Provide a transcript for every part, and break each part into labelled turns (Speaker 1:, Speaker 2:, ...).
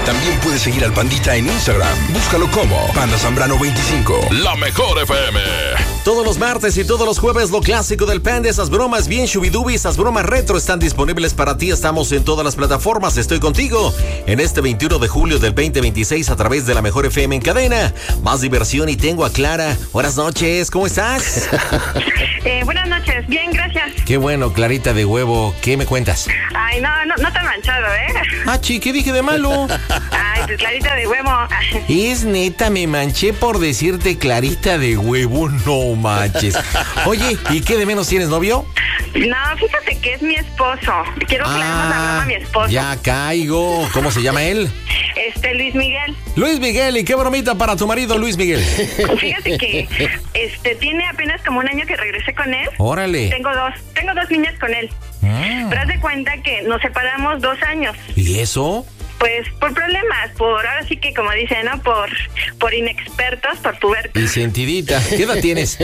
Speaker 1: También puedes seguir al Pandita en Instagram. Búscalo como Panda Zambrano 25.
Speaker 2: La Mejor FM.
Speaker 3: Todos los martes y todos los jueves lo clásico del Panda, esas bromas bien shubidubi, esas bromas retro están disponibles para ti. Estamos en todas las plataformas. Estoy contigo en este 21 de julio del 2026 a través de La Mejor FM en cadena. Más diversión y tengo a Clara. Buenas noches, ¿cómo estás?
Speaker 4: Buenas noches, bien, gracias.
Speaker 3: Qué bueno, Clarita de huevo. ¿Qué me cuentas?
Speaker 4: Ay, no te manchado, ¿eh?
Speaker 3: Ah, ¿qué dije de malo?
Speaker 4: Ay, pues Clarita de huevo.
Speaker 3: Es neta, me manché por decirte Clarita de huevo, no manches. Oye, ¿y qué de menos tienes, novio?
Speaker 4: No, fíjate que es mi esposo. Quiero que le hagamos la broma a mi esposo.
Speaker 3: Ya caigo. ¿Cómo se llama él?
Speaker 4: Luis Miguel.
Speaker 3: Luis Miguel, ¿y qué bromita para tu marido, Luis Miguel?
Speaker 4: Fíjate que tiene apenas como un año que regresé con él.
Speaker 3: Órale.
Speaker 4: Tengo dos niñas con él. Pero haz de cuenta que nos separamos 2 años.
Speaker 3: ¿Y eso?
Speaker 4: Pues por problemas, ahora sí que como dicen, ¿no? Por inexpertos, por pubertos.
Speaker 3: Y sentidita. ¿Qué edad tienes?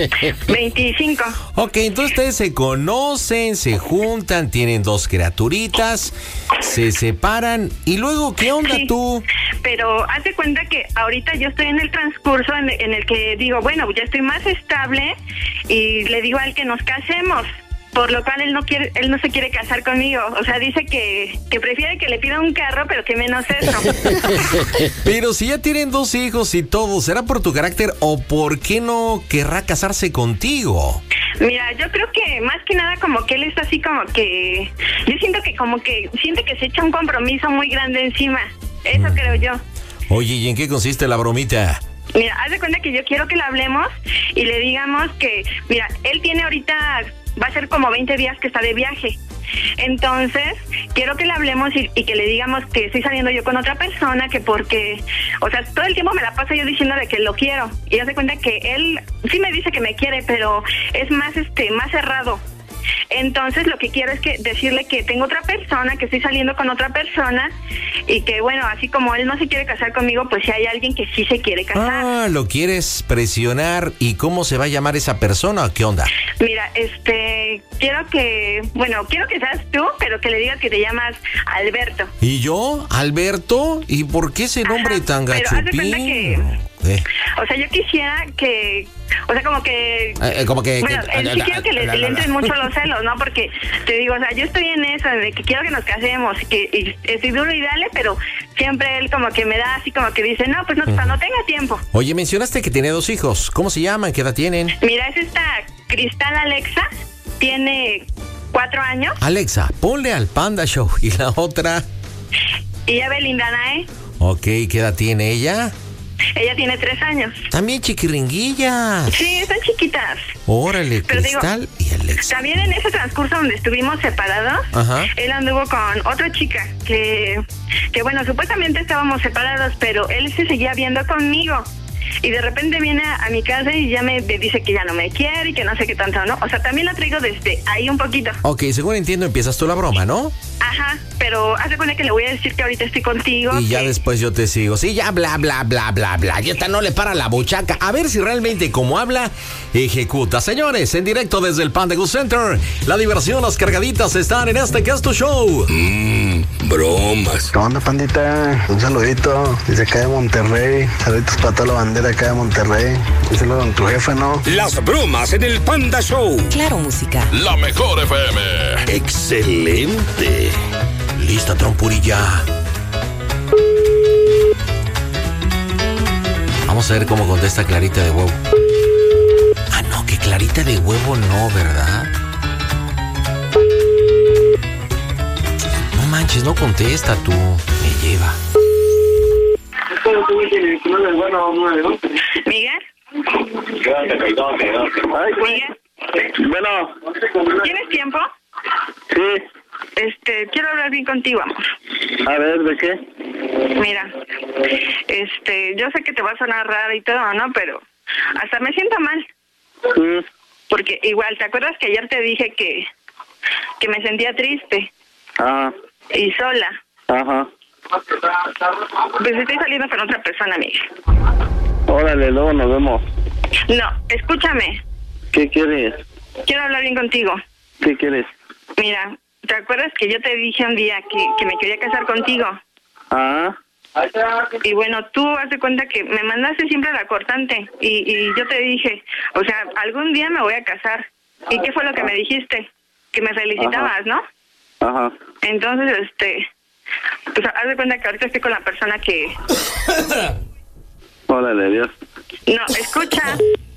Speaker 4: 25.
Speaker 3: Ok, entonces ustedes se conocen, se juntan, tienen 2 criaturitas, se separan y luego, ¿qué onda tú?
Speaker 4: Pero haz de cuenta que ahorita yo estoy en el transcurso en el que digo, bueno, ya estoy más estable y le digo a él que nos casemos. Por lo cual él no se quiere casar conmigo. O sea, dice que prefiere que le pida un carro, pero que menos eso.
Speaker 3: Pero si ya tienen 2 hijos y todo, ¿será por tu carácter o por qué no querrá casarse contigo?
Speaker 4: Mira, yo creo que más que nada como que él está así como que... Yo siento que como que siente que se echa un compromiso muy grande encima. Eso creo yo.
Speaker 3: Oye, ¿y en qué consiste la bromita?
Speaker 4: Mira, haz de cuenta que yo quiero que le hablemos y le digamos que... Mira, él tiene ahorita... Va a ser como 20 días que está de viaje. Entonces, quiero que le hablemos y que le digamos que estoy saliendo yo con otra persona, que porque, o sea, todo el tiempo me la paso yo diciéndole que lo quiero. Y hace cuenta que él sí me dice que me quiere, pero es más cerrado. Entonces, lo que quiero es que decirle que tengo otra persona, que estoy saliendo con otra persona y que, bueno, así como él no se quiere casar conmigo, pues si hay alguien que sí se quiere casar.
Speaker 3: Ah, lo quieres presionar. ¿Y cómo se va a llamar esa persona? ¿Qué onda?
Speaker 4: Mira, quiero que seas tú, pero que le digas que te llamas Alberto.
Speaker 3: ¿Y yo? ¿Alberto? ¿Y por qué ese nombre tan gachupín?
Speaker 4: Pero haz de cuenta que... O sea, yo quisiera que... O sea, como que... Bueno, sí quiero que le entren mucho los celos, ¿no? Porque te digo, o sea, yo estoy en eso de que quiero que nos casemos y estoy duro y dale, pero siempre él como que me da así como que dice, no, pues no, no tenga tiempo.
Speaker 3: Oye, mencionaste que tiene 2 hijos. ¿Cómo se llaman? ¿Qué edad tienen?
Speaker 4: Mira, es esta Cristal Alexa, tiene 4 años.
Speaker 3: Alexa, ponle al Panda Show. ¿Y la otra?
Speaker 4: Y ella Belinda Nae.
Speaker 3: Ok, ¿qué edad tiene ella?
Speaker 4: Ella tiene 3 años.
Speaker 3: También chiquiringuillas.
Speaker 4: Sí, están chiquitas.
Speaker 3: Órale, pero Cristal y Alexa.
Speaker 4: También en ese transcurso donde estuvimos separados, él anduvo con otra chica que bueno, supuestamente estábamos separados, pero él se seguía viendo conmigo. Y de repente viene a mi casa y ya me dice que ya no me quiere y que no sé qué tanto, ¿no? O sea, también la traigo desde ahí un poquito.
Speaker 3: Ok, según entiendo, empiezas tú la broma, ¿no?
Speaker 4: Ajá, pero haz de cuenta que le voy a decir que ahorita estoy contigo.
Speaker 3: Y ya después yo te sigo. Sí, ya bla, bla, bla, bla, bla. Y esta no le para la buchaca. A ver si realmente como habla, ejecuta. Señores, en directo desde el Panda Go Center, la diversión, las cargaditas están en este que es tu show.
Speaker 1: Bromas.
Speaker 5: ¿Qué onda, pandita? Un saludito desde acá de Monterrey. Saluditos para toda la bandera acá de Monterrey. Díselo con tu jefe, ¿no?
Speaker 2: Las bromas en el Panda Show.
Speaker 6: Claro, música.
Speaker 2: La Mejor FM.
Speaker 1: Excelente.
Speaker 3: Lista, trompurilla. Vamos a ver cómo contesta Clarita de huevo. Ah, no, que Clarita de huevo no, ¿verdad? No manches, no contesta tú. Me lleva.
Speaker 4: ¿Miguel? ¿Miguel?
Speaker 5: Bueno.
Speaker 4: ¿Tienes tiempo?
Speaker 5: Sí.
Speaker 4: Quiero hablar bien contigo, amor.
Speaker 5: A ver, ¿de qué?
Speaker 4: Mira, yo sé que te va a sonar raro y todo, ¿no? Pero hasta me siento mal.
Speaker 5: Sí.
Speaker 4: Porque igual, ¿te acuerdas que ayer te dije que me sentía triste?
Speaker 5: Ajá.
Speaker 4: Y sola.
Speaker 5: Ajá.
Speaker 4: Pues estoy saliendo con otra persona, amiga.
Speaker 5: Órale, luego nos vemos.
Speaker 4: No, escúchame.
Speaker 5: ¿Qué quieres?
Speaker 4: Quiero hablar bien contigo.
Speaker 5: ¿Qué quieres?
Speaker 4: Mira, ¿te acuerdas que yo te dije un día que me quería casar contigo?
Speaker 5: Ah.
Speaker 4: Y bueno, tú haz de cuenta que me mandaste siempre la cortante y yo te dije, o sea, algún día me voy a casar. ¿Y qué fue lo que me dijiste? Que me felicitabas, ¿no?
Speaker 5: Ajá.
Speaker 4: Entonces, pues haz de cuenta que ahorita estoy con la persona que...
Speaker 5: Órale, Dios.
Speaker 4: No, escucha.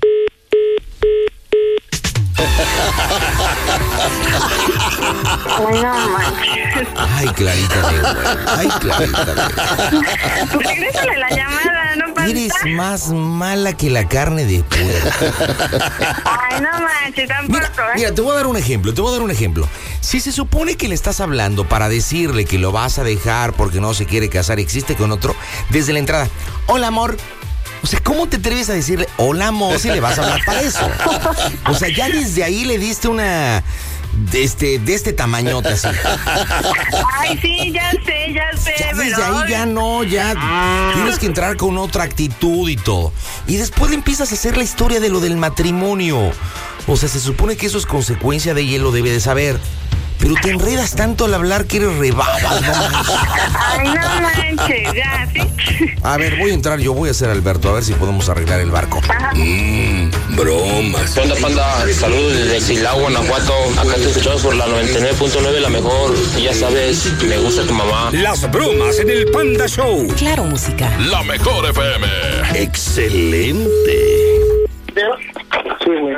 Speaker 4: Ay, no manches.
Speaker 3: Ay, Clarita de huevo. Ay, Clarita de huevo.
Speaker 4: Regrésale la llamada, no pasa.
Speaker 3: Eres más mala que la carne de puerco.
Speaker 4: Ay, no manches, tampoco,
Speaker 3: Mira, te voy a dar un ejemplo. Si se supone que le estás hablando para decirle que lo vas a dejar porque no se quiere casar, existe con otro, desde la entrada, hola, amor. O sea, ¿cómo te atreves a decirle hola, amor, si le vas a hablar para eso? O sea, ya desde ahí le diste una... de este tamañote así.
Speaker 4: Ay, sí, ya sé,
Speaker 3: Ya desde
Speaker 4: pero...
Speaker 3: ahí ya no, ya tienes que entrar con otra actitud y todo. Y después le empiezas a hacer la historia de lo del matrimonio. O sea, se supone que eso es consecuencia de ella, él lo debe de saber. Pero te enredas tanto al hablar que eres rebabas, ¿no?
Speaker 4: Ay, no manches, ya, ¿sí?
Speaker 3: A ver, voy a entrar yo, voy a ser Alberto, a ver si podemos arreglar el barco.
Speaker 2: Bromas.
Speaker 6: ¿Qué onda, panda? Saludos desde Silao, Guanajuato. Acá te escuchamos por la 99.9, la mejor. Y ya sabes, me gusta tu mamá.
Speaker 2: Las bromas en el Panda Show.
Speaker 7: Claro, música.
Speaker 2: La mejor FM.
Speaker 1: Excelente.
Speaker 5: Sí, güey.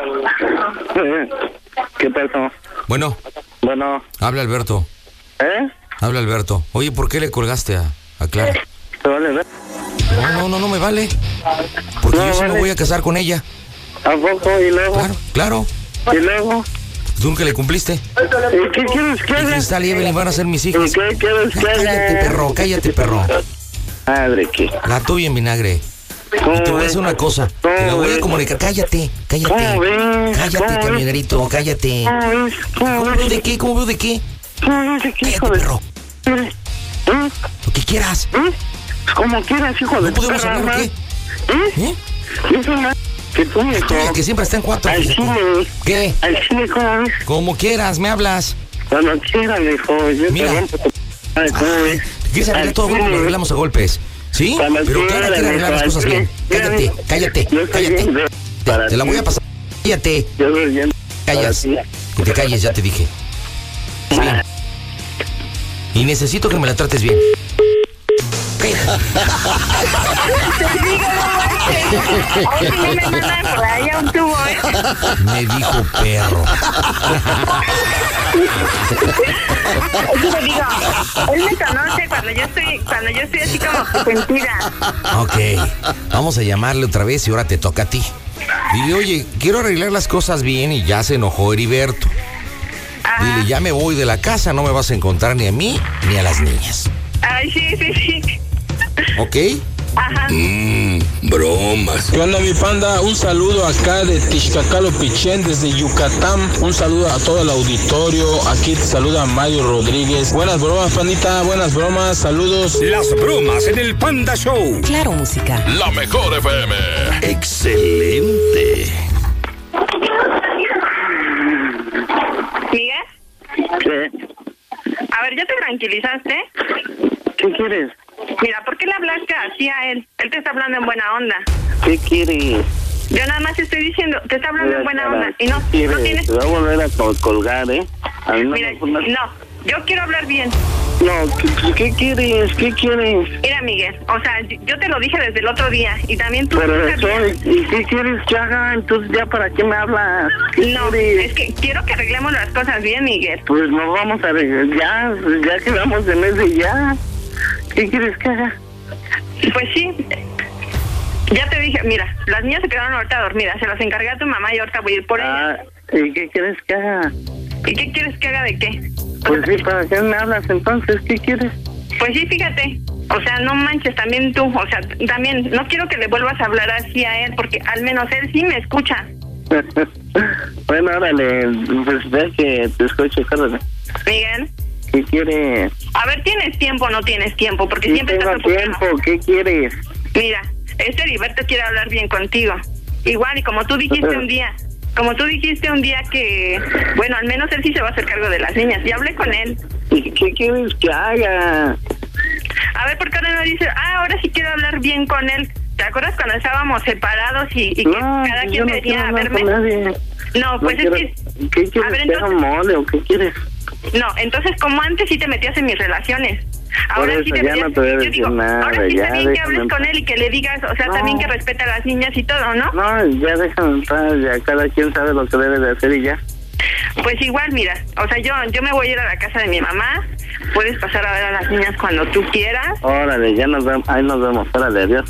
Speaker 5: ¿Qué pasó?
Speaker 3: Bueno, habla Alberto. Habla Alberto. Oye, ¿por qué le colgaste a Clara?
Speaker 5: ¿Te vale ver?
Speaker 3: No me vale. Porque yo sí me voy a casar con ella.
Speaker 5: ¿A poco? ¿Y luego?
Speaker 3: Claro.
Speaker 5: ¿Y luego?
Speaker 3: ¿Tú nunca le cumpliste?
Speaker 5: ¿Y qué quieres que
Speaker 3: Y
Speaker 5: haga?
Speaker 3: Cristal y Evelyn van a ser mis hijos.
Speaker 5: ¿Y qué quieres que haga?
Speaker 3: Cállate, perro.
Speaker 5: Madre, ¿qué?
Speaker 3: La tuya en vinagre. Y te voy a decir una cosa. Te la voy a comunicar. Cállate.
Speaker 5: ¿Cómo ves?
Speaker 3: Cállate, camionerito, cállate. ¿Cómo veo de qué? Cállate, perro. Lo que quieras.
Speaker 5: Como quieras, hijo de
Speaker 3: ¿No podemos
Speaker 5: perra,
Speaker 3: hablar o qué?
Speaker 5: Eso no... Que tú, hijo.
Speaker 3: Que siempre está en cuatro.
Speaker 5: Al chile.
Speaker 3: ¿Qué?
Speaker 5: Al chile, ¿cómo ves?
Speaker 3: Como quieras, me hablas.
Speaker 5: Cuando quieras, hijo. Yo
Speaker 3: Mira.
Speaker 5: te rompo tu... ¿Cómo ves?
Speaker 3: ¿Quieres arreglar todo? Bueno, lo arreglamos a golpes. ¿Sí?
Speaker 5: Cuando
Speaker 3: Pero Clara quiere arreglar las cosas bien. Cállate.
Speaker 5: Yo soy bien para
Speaker 3: Te la
Speaker 5: ti.
Speaker 3: voy a pasar. Cállate.
Speaker 5: Yo soy bien
Speaker 3: Callas.
Speaker 5: para ti.
Speaker 3: Que te calles, ya te dije. Bien. Y necesito que me la trates bien. Cállate.
Speaker 4: Oye, no me mandan por ahí a un tubo,
Speaker 3: Me dijo perro.
Speaker 4: Oye, le digo, él me conoce cuando yo estoy así como sentida.
Speaker 3: Ok. Vamos a llamarle otra vez y ahora te toca a ti. Dile, oye, quiero arreglar las cosas bien y ya se enojó Heriberto. Dile, ya me voy de la casa, no me vas a encontrar ni a mí ni a las niñas.
Speaker 4: Ay, sí.
Speaker 3: ¿Ok?
Speaker 4: Ajá.
Speaker 2: Bromas.
Speaker 6: ¿Qué onda, mi panda? Un saludo acá de Tixcacalo Pichén, desde Yucatán. Un saludo a todo el auditorio. Aquí te saluda Mario Rodríguez. Buenas bromas, pandita. Buenas bromas. Saludos.
Speaker 2: Las bromas en el Panda Show.
Speaker 7: Claro, música.
Speaker 2: La mejor FM.
Speaker 1: Excelente.
Speaker 4: ¿Miguel?
Speaker 5: ¿Qué?
Speaker 4: A ver, ¿ya te tranquilizaste?
Speaker 5: ¿Qué quieres?
Speaker 4: Mira, ¿por qué le hablaste así a él? Él te está hablando en buena onda.
Speaker 5: ¿Qué quieres?
Speaker 4: Yo nada más estoy diciendo, te está hablando en buena onda. Y no
Speaker 5: ¿Qué quieres?
Speaker 4: tienes...
Speaker 5: Te voy a volver a colgar, ¿eh? A mí no
Speaker 4: Mira,
Speaker 5: me pones...
Speaker 4: no, yo quiero hablar bien.
Speaker 5: No, ¿qué quieres? ¿Qué quieres?
Speaker 4: Mira, Miguel, o sea, yo te lo dije desde el otro día y también tú...
Speaker 5: Pero
Speaker 4: sabías.
Speaker 5: eso, ¿y qué quieres que haga? Entonces, ¿ya para qué me hablas? ¿Qué
Speaker 4: No,
Speaker 5: quieres?
Speaker 4: es que quiero que arreglemos las cosas bien, Miguel.
Speaker 5: Pues nos vamos a arreglar, ya quedamos en ese ya. ¿Qué quieres que haga?
Speaker 4: Pues sí, ya te dije, mira, las niñas se quedaron ahorita dormidas, se las encargué a tu mamá y ahorita voy a ir por ellas.
Speaker 5: ¿Y qué quieres que haga?
Speaker 4: ¿Y qué quieres que haga de qué?
Speaker 5: Pues sí, ¿para qué me hablas entonces? ¿Qué quieres?
Speaker 4: Pues sí, fíjate, o sea, no manches, también tú, o sea, también, no quiero que le vuelvas a hablar así a él, porque al menos él sí me escucha.
Speaker 5: Bueno, órale, pues ve que te escucho, órale.
Speaker 4: Miguel,
Speaker 5: ¿Qué quieres?
Speaker 4: a ver, ¿tienes tiempo o no tienes tiempo? Porque
Speaker 5: Sí
Speaker 4: siempre
Speaker 5: tengo
Speaker 4: estás ocupado.
Speaker 5: tiempo, ¿qué quieres?
Speaker 4: Mira, Heriberto quiere hablar bien contigo. Igual, y como tú dijiste un día que, bueno, al menos él sí se va a hacer cargo de las niñas. Y hablé con él.
Speaker 5: ¿Y qué quieres que haga?
Speaker 4: A ver, ¿por qué ahora no dice, ahora sí quiero hablar bien con él? ¿Te acuerdas cuando estábamos separados y que cada quien me decía a verme? No, pues es que...
Speaker 7: ¿Qué quieres?
Speaker 4: A ver, entonces...
Speaker 7: mole o qué quieres?
Speaker 4: No, entonces como antes sí te metías en mis relaciones. Ahora sí te
Speaker 7: ya
Speaker 4: metías...
Speaker 7: no te voy a decir nada.
Speaker 4: Ahora sí está bien que hables
Speaker 7: en
Speaker 4: con él y que le digas, o sea, también que respeta a las niñas y todo, ¿no?
Speaker 7: No, ya déjame en paz, ya cada quien sabe lo que debe de hacer y ya.
Speaker 4: Pues igual, mira, o sea, yo me voy a ir a la casa de mi mamá. Puedes pasar a ver a las niñas cuando tú quieras.
Speaker 7: Órale, ya nos vemos, ahí nos vemos, órale, adiós.